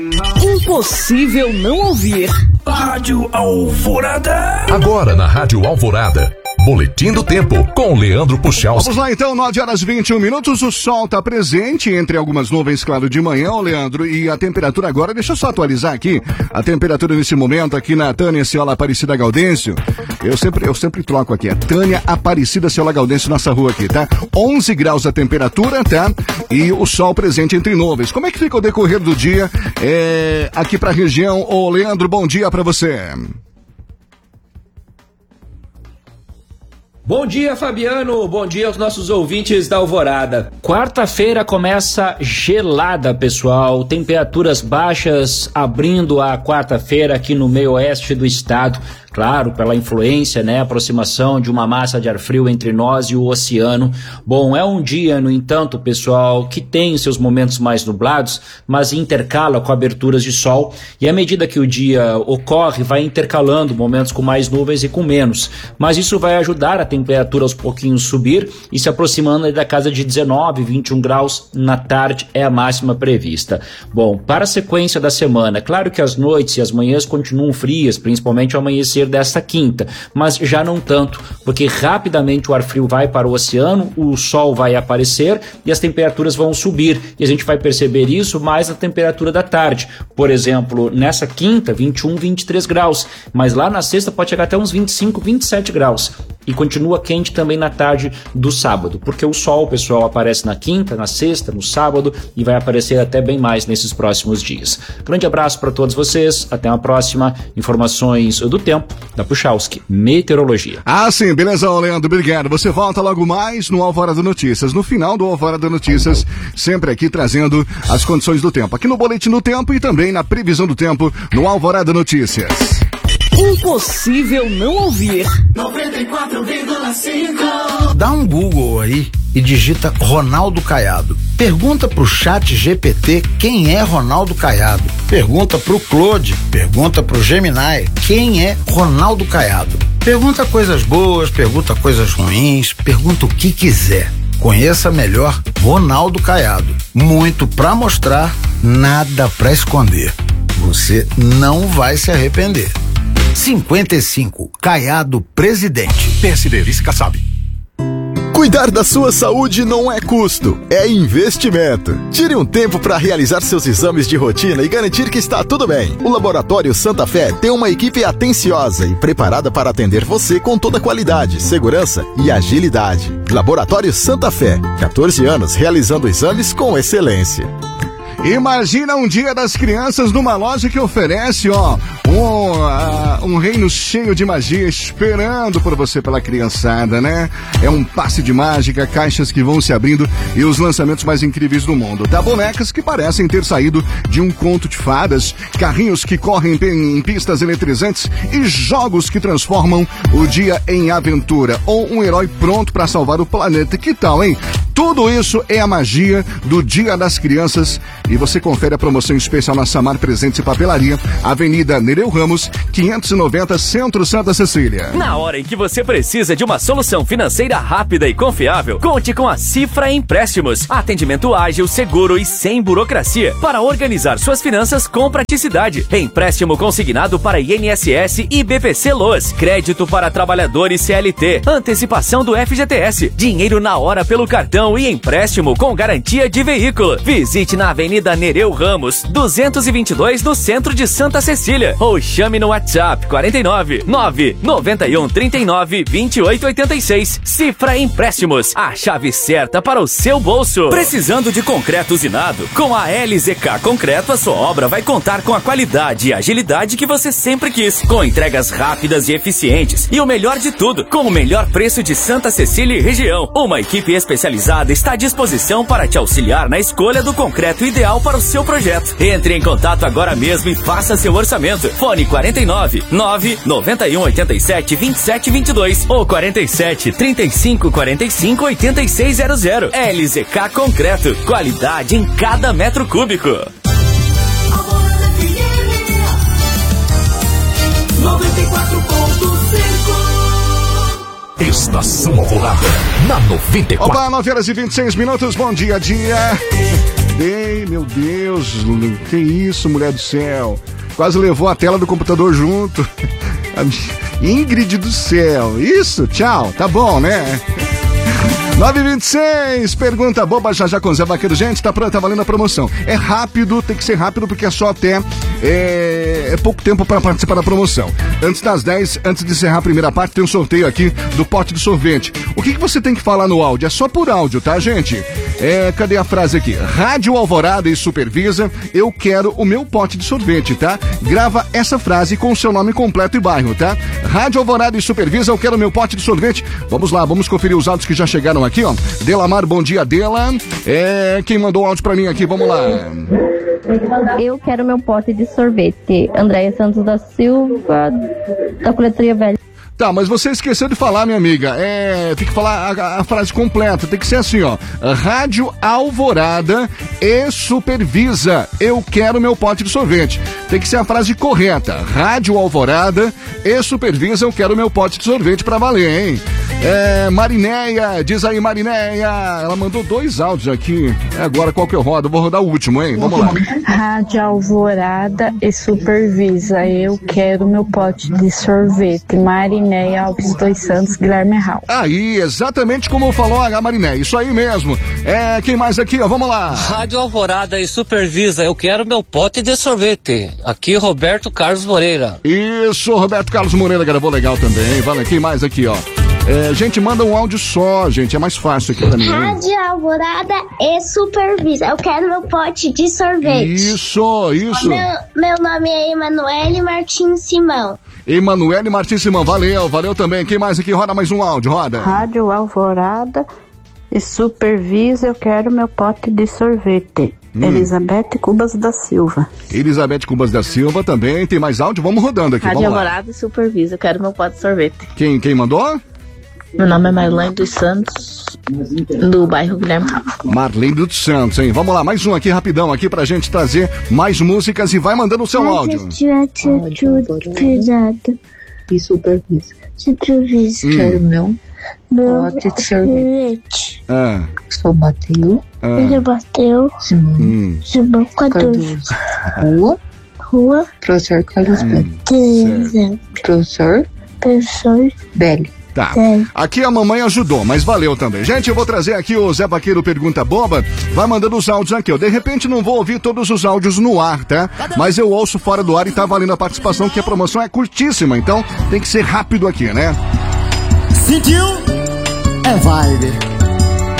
Impossível não ouvir. Rádio Alvorada. Agora na Rádio Alvorada, Boletim do Tempo, com Leandro Puchalski. Vamos lá então, 9h21, o sol está presente entre algumas nuvens, claro, de manhã, Leandro, e a temperatura agora, deixa eu só atualizar aqui, a temperatura nesse momento aqui na Tânia Ciola Aparecida Gaudêncio, eu sempre troco aqui, a Tânia Aparecida Ciola Gaudêncio, nossa rua aqui, tá? 11 graus a temperatura, tá? E o sol presente entre nuvens. Como é que fica o decorrer do dia aqui pra região? Ô, Leandro, bom dia pra você. Bom dia, Fabiano. Bom dia aos nossos ouvintes da Alvorada. Quarta-feira começa gelada, pessoal. Temperaturas baixas abrindo a quarta-feira aqui no meio oeste do estado. Claro, pela influência, aproximação de uma massa de ar frio entre nós e o oceano. Bom, é um dia, no entanto, pessoal, que tem seus momentos mais nublados, mas intercala com aberturas de sol. E à medida que o dia ocorre, vai intercalando momentos com mais nuvens e com menos. Mas isso vai ajudar a temperatura aos pouquinhos subir e se aproximando da casa de 19, 21 graus na tarde é a máxima prevista. Bom, para a sequência da semana, claro que as noites e as manhãs continuam frias, principalmente ao amanhecer desta quinta, mas já não tanto, porque rapidamente o ar frio vai para o oceano, o sol vai aparecer e as temperaturas vão subir, e a gente vai perceber isso mais na temperatura da tarde. Por exemplo, nessa quinta, 21, 23 graus, mas lá na sexta pode chegar até uns 25, 27 graus. E continua quente também na tarde do sábado, porque o sol, pessoal, aparece na quinta, na sexta, no sábado e vai aparecer até bem mais nesses próximos dias. Grande abraço para todos vocês, até uma próxima. Informações do tempo da Puchalski, Meteorologia. Ah, sim, beleza, Leandro, obrigado. Você volta logo mais no Alvorada Notícias, no final do Alvorada Notícias, sempre aqui trazendo as condições do tempo, aqui no Boletim do Tempo e também na previsão do tempo no Alvorada Notícias. Impossível não ouvir. 94,5. Dá um Google aí e digita Ronaldo Caiado. Pergunta pro Chat GPT quem é Ronaldo Caiado. Pergunta pro Claude, pergunta pro Gemini quem é Ronaldo Caiado. Pergunta coisas boas, pergunta coisas ruins, pergunta o que quiser. Conheça melhor Ronaldo Caiado. Muito pra mostrar, nada pra esconder. Você não vai se arrepender. 55, Caiado Presidente. PSD, Vice Kassab. Cuidar da sua saúde não é custo, é investimento. Tire um tempo para realizar seus exames de rotina e garantir que está tudo bem. O Laboratório Santa Fé tem uma equipe atenciosa e preparada para atender você com toda qualidade, segurança e agilidade. Laboratório Santa Fé, 14 anos realizando exames com excelência. Imagina um dia das crianças numa loja que oferece, um reino cheio de magia esperando por você pela criançada, né? É um passe de mágica, caixas que vão se abrindo e os lançamentos mais incríveis do mundo. Tá? Bonecas que parecem ter saído de um conto de fadas, carrinhos que correm em pistas eletrizantes e jogos que transformam o dia em aventura ou um herói pronto para salvar o planeta. Que tal, hein? Tudo isso é a magia do Dia das Crianças e você confere a promoção especial na Samar Presentes e Papelaria, Avenida Nereu Ramos, 590, Centro Santa Cecília. Na hora em que você precisa de uma solução financeira rápida e confiável, conte com a Cifra Empréstimos. Atendimento ágil, seguro e sem burocracia para organizar suas finanças com praticidade. Empréstimo consignado para INSS e BPC Loas. Crédito para trabalhadores CLT. Antecipação do FGTS. Dinheiro na hora pelo cartão e empréstimo com garantia de veículo. Visite na Avenida Nereu Ramos, 222, no centro de Santa Cecília. Ou chame no WhatsApp 49 991 39 28 86. Cifra Empréstimos, a chave certa para o seu bolso. Precisando de concreto usinado? Com a LZK Concreto, a sua obra vai contar com a qualidade e agilidade que você sempre quis. Com entregas rápidas e eficientes. E o melhor de tudo, com o melhor preço de Santa Cecília e região. Uma equipe especializada está à disposição para te auxiliar na escolha do concreto ideal para o seu projeto. Entre em contato agora mesmo e faça seu orçamento. Fone 49 991 87 27 22 ou 47 35 45 8600. LZK Concreto, qualidade em cada metro cúbico. 94.5 Estação Alvorada, na 94. Opa, 9h26, bom dia. acordei, meu Deus, que isso, mulher do céu. Quase levou a tela do computador junto. Ingrid do céu, isso, tchau, tá bom, né? 9h26, pergunta boba já com Zé Vaqueiro. Gente, tá valendo a promoção. É rápido, tem que ser rápido porque é só até pouco tempo para participar da promoção. Antes das 10, antes de encerrar a primeira parte, tem um sorteio aqui do pote de sorvete. O que você tem que falar no áudio? É só por áudio, tá, gente? Cadê a frase aqui? Rádio Alvorada e Supervisa, eu quero o meu pote de sorvete, tá? Grava essa frase com o seu nome completo e bairro, tá? Rádio Alvorada e Supervisa, eu quero o meu pote de sorvete. Vamos lá, vamos conferir os áudios que já chegaram aqui, ó. Delamar, bom dia, Dela. Quem mandou o áudio pra mim aqui, vamos lá. Eu quero meu pote de sorvete. Andréia Santos da Silva, da Coletoria Velha. Tá, mas você esqueceu de falar, minha amiga. Tem que falar a frase completa. Tem que ser assim, ó. Rádio Alvorada e Supervisa, eu quero meu pote de sorvete. Tem que ser a frase correta. Rádio Alvorada e Supervisa, eu quero meu pote de sorvete pra valer, hein? Marinéia, diz aí, Marinéia. Ela mandou 2 áudios aqui. Agora qual que eu rodo? Eu vou rodar o último, hein? Vamos lá. Rádio Alvorada e Supervisa, eu quero meu pote de sorvete. Marinéia Alves dos Santos, Guilherme Raul. Aí, exatamente como falou a Marinéia. Isso aí mesmo. Quem mais aqui, ó? Vamos lá. Rádio Alvorada e Supervisa, eu quero meu pote de sorvete. Aqui, Roberto Carlos Moreira. Isso, Roberto Carlos Moreira gravou legal também. Vale, quem mais aqui, ó? Gente, manda um áudio só, gente, é mais fácil aqui pra mim. Rádio Alvorada e Supervisa, eu quero meu pote de sorvete. Isso. Meu nome é Emanuele Martins Simão. Emanuele Martins Simão, valeu também. Quem mais aqui? Roda mais um áudio, roda. Rádio Alvorada e Supervisa, eu quero meu pote de sorvete. Elizabeth Cubas da Silva. Elizabeth Cubas da Silva também. Tem mais áudio? Vamos rodando aqui. Rádio Alvorada e Supervisa, eu quero meu pote de sorvete. Quem mandou? Meu nome é Marlene dos Santos, do bairro Guilherme Raul. Marlene dos Santos, hein? Vamos lá, mais um aqui rapidão aqui pra gente trazer mais músicas e vai mandando o seu áudio. E Supervisa. Quero meu pote de sorvete. Sou Mateus. Simão 14. Rua. Professor Carlos Belli. Professor Belli. Tá, aqui a mamãe ajudou, mas valeu também. Gente, eu vou trazer aqui o Zé Vaqueiro Pergunta Boba. Vai mandando os áudios aqui, ó. De repente não vou ouvir todos os áudios no ar, tá? Mas eu ouço fora do ar e tá valendo a participação, que a promoção é curtíssima. Então tem que ser rápido aqui, né? Sentiu? É vibe.